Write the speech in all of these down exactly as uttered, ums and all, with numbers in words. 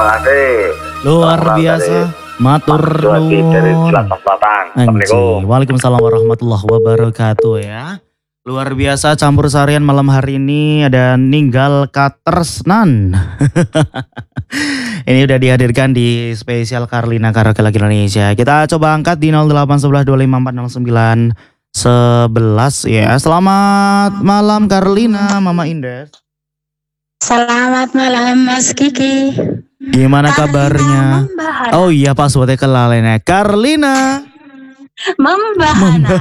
kasih. Luar biasa. Matur nuwun. Anji. Waalaikumsalam warahmatullahi wabarakatuh ya. Luar biasa campur sarian malam hari ini ada Ninggal Katersnan. Ini udah dihadirkan di spesial Karlina Karaoke Lagu Indonesia. Kita coba angkat di nol delapan satu satu dua lima empat nol sembilan sebelas ya. Selamat malam Karlina, Mama Indah. Selamat malam Mas Kiki. Gimana kabarnya? Oh iya passwordnya kelalainya. Karlina Membahana.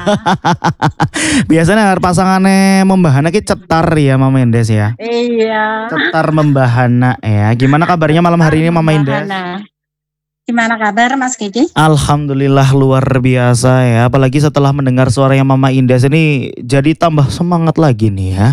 Biasanya pasangannya Membahana ki cetar ya Mama Indes ya. Iya. Cetar Membahana ya. Gimana kabarnya malam hari ini Mama Indes? Gimana kabar Mas Kiki? Alhamdulillah luar biasa ya. Apalagi setelah mendengar suaranya Mama Indes ini jadi tambah semangat lagi nih ya.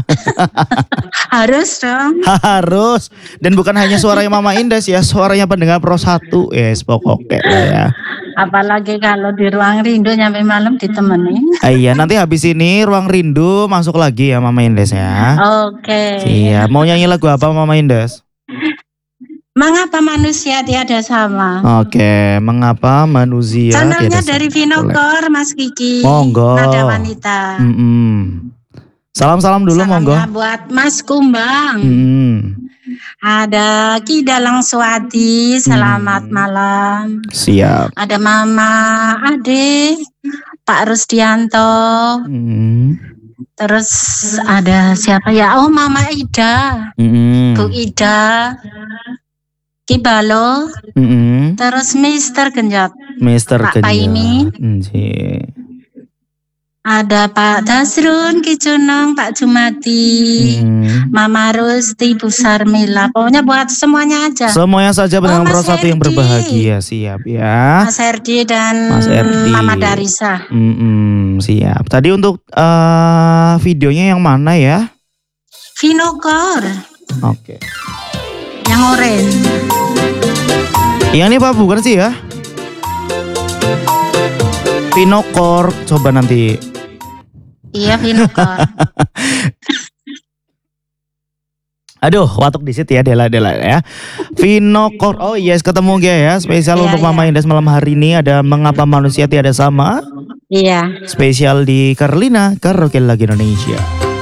Harus dong. Harus. Dan bukan hanya suaranya Mama Indes ya, suaranya pendengar Pro satu yes, pokoknya lah ya. Apalagi kalau di ruang rindu nyampe malam ditemenin. Ah, iya, nanti habis ini ruang rindu masuk lagi ya Mama Indes ya. Oke. Iya, mau nyanyi lagu apa Mama Indes? Mengapa manusia tiada sama? Oke, mengapa manusia Channelnya tiada dari sama? Vinokor Mas Kiki. Monggo. Nada wanita. Mm-mm. Salam-salam dulu monggo. Salamnya buat Mas Kumbang. Mm. Ada Ki Dalang Suwati, selamat Hmm. malam. Siap. Ada Mama Ade, Pak Rusdianto. Mm. Terus ada siapa ya? Oh Mama Ida, Mm-mm. Bu Ida, Ki Balo. Mm-mm. Terus Mister Genjot, Mister Pak Paimi. Kenja. Ada Pak Dasrun, Ki Junong, Pak Jumati, Mm. Mama Rusti, Bu Sarmila. Pokoknya buat semuanya aja. Semuanya saja Oh, dengan Mas Pro satu yang Herdi. berbahagia. Siap ya. Mas Herdi dan Mas Herdi. Mama Darisa. Mm-mm, siap. Tadi untuk eh, videonya yang mana ya? Vinokor, Oke. yang orange. Yang ini Pak bukan sih ya? Vinokor. Coba nanti. Iya Vinokor. Aduh, watuk disit ya Dela-Dela ya. Vinokor. Oh yes, ketemu Gia ya. Spesial Iya, untuk Mama iya. Indah malam hari ini ada Mengapa Manusia Tiada Sama. Iya. Spesial di Karlina Karaoke Lagu Indonesia.